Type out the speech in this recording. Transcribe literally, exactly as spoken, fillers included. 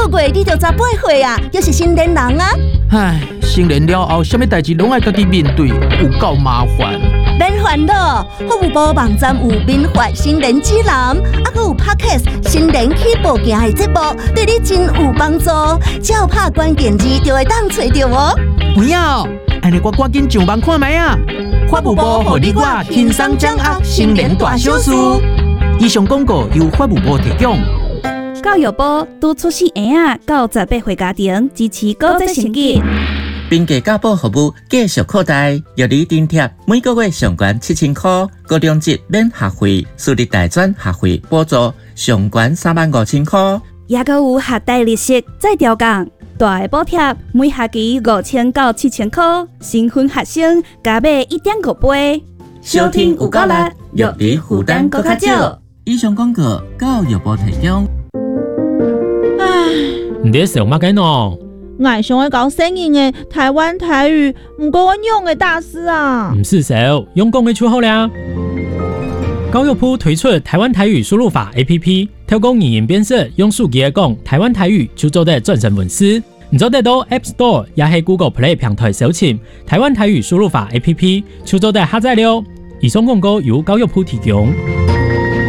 个月你就十八岁啊，又是成年人啊。 唉，成年了后，什么代志拢爱家己面对，有够麻烦。 免烦恼，服务部网站有民法成年指南，啊，还有 Podcast 成年起步行的节目，对你真有帮助。只要拍关键字就会当找到哦。 不要，安尼我赶紧上网看卖啊！法务部互你我轻松掌握成年大小事。以上广告由法务部提供。 教育部督促细婴仔到十八岁家庭支持高职成绩。 并家教保服务继续扩大，药理津贴每个月上悬七千块，高中级免学费，私立大专学费补助上悬三万五千块， 也阁有学贷利息再调降，大个补贴每学期五千到七千块，新婚学生加买一点五倍。 收听有够力，药理负担搁较少。以上广告教育部提供。 唉， 你在想乜嘅喏？ 我想要搞生硬的台湾台语，唔过我用的大师啊。 唔是手，用功嘅出好了。教育部推出台湾台语输入法 A P P， 透过语音辨识，用手机来讲台湾台语，就做得转成文字。你做得到 App Store 也係 Google Play 平台搜尋台灣台語輸入法 A P P， 就做得下載了。以上廣告由教育部提供。